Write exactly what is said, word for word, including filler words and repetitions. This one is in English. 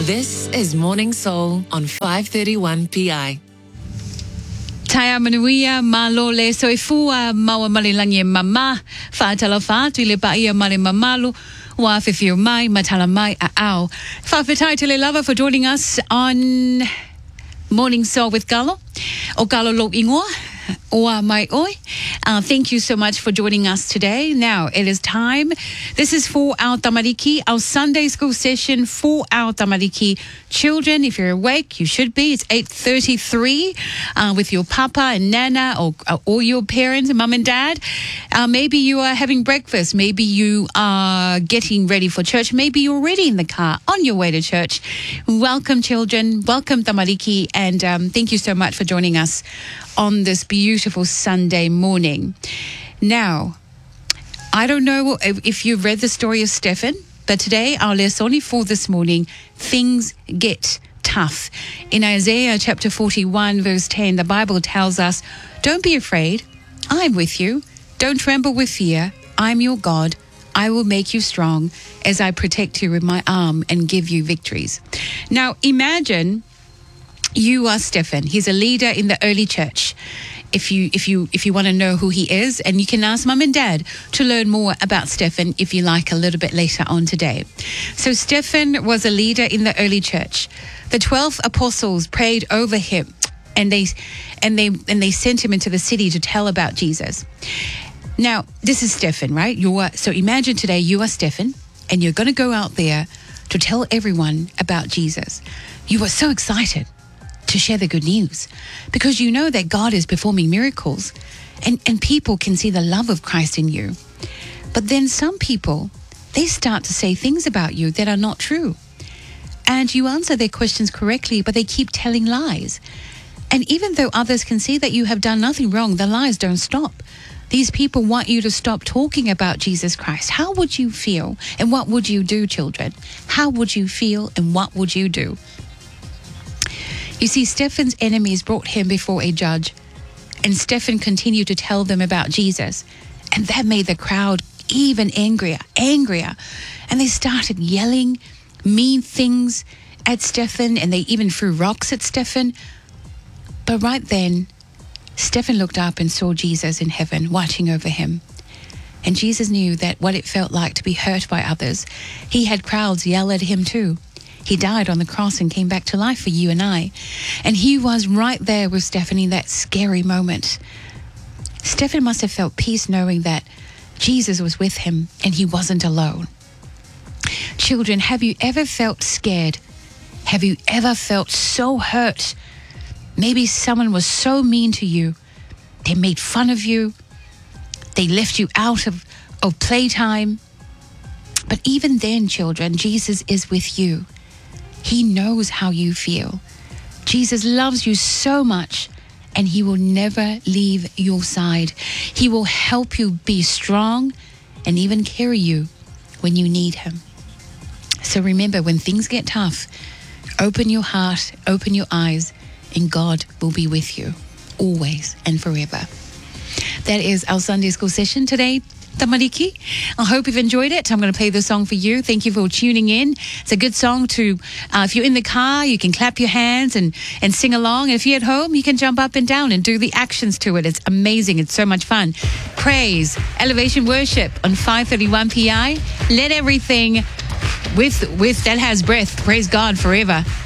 This is Morning Soul on five thirty-one P I. Taia manuia malole soifua maua malilangi mama whaatala whaatu le paia male mamalu wa whiwhiu mai matala mai a au. Whawhitai te le lava for joining us on Morning Soul with Galo o Galo lo ingoa oa mai oi. Uh, thank you so much for joining us today. Now, it is time. This is for our tamariki, our Sunday school session for our tamariki children. If you're awake, you should be. It's eight thirty-three uh, with your papa and nana or, or your parents, mum and dad. Uh, maybe you are having breakfast. Maybe you are getting ready for church. Maybe you're already in the car on your way to church. Welcome, children. Welcome, tamariki. And um, thank you so much for joining us on this beautiful Sunday morning. Now, I don't know if you've read the story of Stephen, but today our lesson for this morning, things get tough. In Isaiah chapter forty-one, verse ten, the Bible tells us, "Don't be afraid, I'm with you. Don't tremble with fear, I'm your God. I will make you strong as I protect you with my arm and give you victories." Now, imagine you are Stephen. He's a leader in the early church. If you if you if you want to know who he is, and you can ask mum and dad to learn more about Stephen if you like a little bit later on today. So Stephen was a leader in the early church. The twelve apostles prayed over him, and they and they and they sent him into the city to tell about Jesus. Now, this is Stephen, right? You are so imagine today you are Stephen, and you're going to go out there to tell everyone about Jesus. You are so excited to share the good news because you know that God is performing miracles and, and people can see the love of Christ in you. But then some people, they start to say things about you that are not true. And you answer their questions correctly, but they keep telling lies. And even though others can see that you have done nothing wrong, the lies don't stop. These people want you to stop talking about Jesus Christ. How would you feel? And what would you do, children? How would you feel and what would you do? You see, Stephen's enemies brought him before a judge, and Stephen continued to tell them about Jesus, and that made the crowd even angrier, angrier, and they started yelling mean things at Stephen, and they even threw rocks at Stephen. But right then, Stephen looked up and saw Jesus in heaven watching over him, and Jesus knew that what it felt like to be hurt by others. He had crowds yell at him too. He died on the cross and came back to life for you and I. And he was right there with Stephen in that scary moment. Stephen must have felt peace knowing that Jesus was with him and he wasn't alone. Children, have you ever felt scared? Have you ever felt so hurt? Maybe someone was so mean to you. They made fun of you. They left you out of, of playtime. But even then, children, Jesus is with you. He knows how you feel. Jesus loves you so much, and he will never leave your side. He will help you be strong and even carry you when you need him. So remember, when things get tough, open your heart, open your eyes, and God will be with you always and forever. That is our Sunday school session today, tamariki. I hope you've enjoyed it. I'm going to play the song for you. Thank you for tuning in. It's a good song to, uh, if you're in the car, you can clap your hands and, and sing along. And if you're at home, you can jump up and down and do the actions to it. It's amazing. It's so much fun. Praise, elevation worship on five thirty-one P I. Let everything with, with that has breath praise God forever.